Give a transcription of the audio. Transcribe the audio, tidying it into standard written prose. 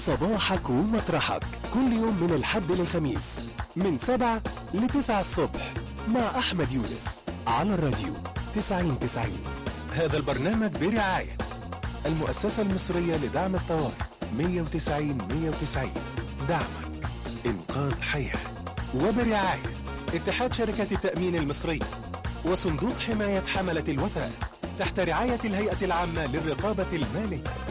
صباحك ومطرحك كل يوم من الحد للخميس من 7 ل9 الصبح مع أحمد يونس على الراديو 90-90. هذا البرنامج برعاية المؤسسة المصرية لدعم الطوارئ 190 دعمك إنقاذ حياة، وبرعاية اتحاد شركات التأمين المصري وصندوق حماية حملة الوثائق تحت رعاية الهيئة العامة للرقابة المالية.